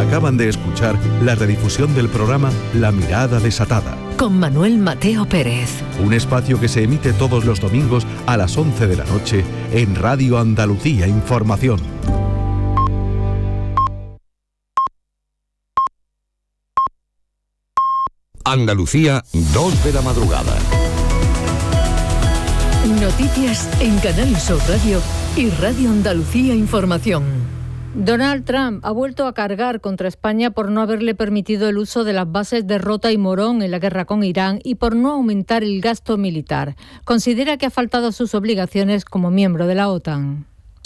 Acaban de escuchar la redifusión del programa La Mirada Desatada, con Manuel Mateo Pérez. Un espacio que se emite todos los domingos a las 11 de la noche en Radio Andalucía Información. Andalucía, 2 de la madrugada. Noticias en Canal Sur Radio y Radio Andalucía Información. Donald Trump ha vuelto a cargar contra España por no haberle permitido el uso de las bases de Rota y Morón en la guerra con Irán y por no aumentar el gasto militar. Considera que ha faltado a sus obligaciones como miembro de la OTAN.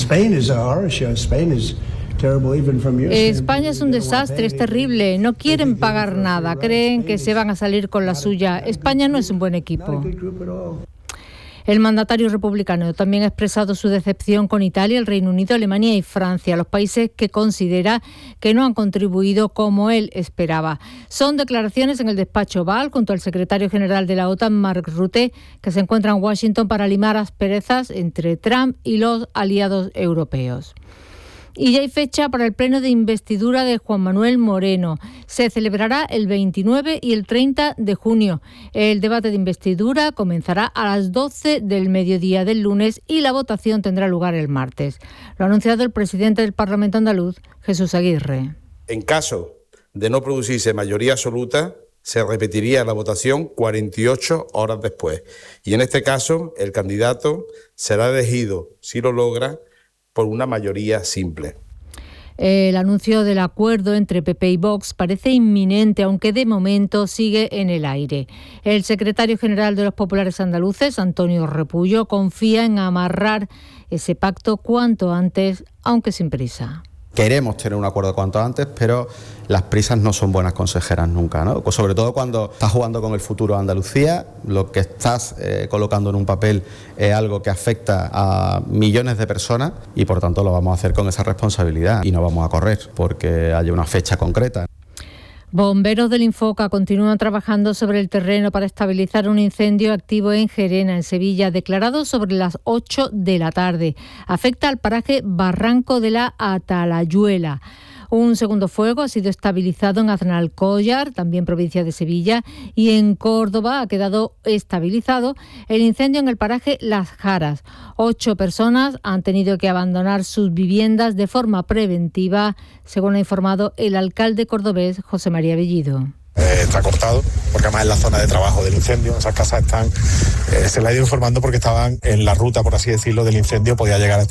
España es un desastre, es terrible. No quieren pagar nada, creen que se van a salir con la suya. España no es un buen equipo. El mandatario republicano también ha expresado su decepción con Italia, el Reino Unido, Alemania y Francia, los países que considera que no han contribuido como él esperaba. Son declaraciones en el despacho Oval junto al secretario general de la OTAN, Mark Rutte, que se encuentra en Washington para limar asperezas entre Trump y los aliados europeos. Y ya hay fecha para el pleno de investidura de Juan Manuel Moreno. Se celebrará el 29 y el 30 de junio. El debate de investidura comenzará a las 12 del mediodía del lunes y la votación tendrá lugar el martes. Lo ha anunciado el presidente del Parlamento andaluz, Jesús Aguirre. En caso de no producirse mayoría absoluta, se repetiría la votación 48 horas después. Y en este caso, el candidato será elegido, si lo logra, por una mayoría simple. El anuncio del acuerdo entre PP y Vox parece inminente, aunque de momento sigue en el aire. El secretario general de los populares andaluces, Antonio Repullo, confía en amarrar ese pacto cuanto antes, aunque sin prisa. Queremos tener un acuerdo cuanto antes, pero las prisas no son buenas consejeras nunca, ¿no? Sobre todo cuando estás jugando con el futuro de Andalucía, lo que estás colocando en un papel es algo que afecta a millones de personas y por tanto lo vamos a hacer con esa responsabilidad y no vamos a correr porque haya una fecha concreta. Bomberos del Infoca continúan trabajando sobre el terreno para estabilizar un incendio activo en Gerena, en Sevilla, declarado sobre las 8 de la tarde. Afecta al paraje Barranco de la Atalayuela. Un segundo fuego ha sido estabilizado en Aznalcóllar, también provincia de Sevilla, y en Córdoba ha quedado estabilizado el incendio en el paraje Las Jaras. 8 personas han tenido que abandonar sus viviendas de forma preventiva, según ha informado el alcalde cordobés José María Bellido. Está cortado, porque además es la zona de trabajo del incendio. Esas casas están, se le ha ido informando porque estaban en la ruta, por así decirlo, del incendio, podía llegar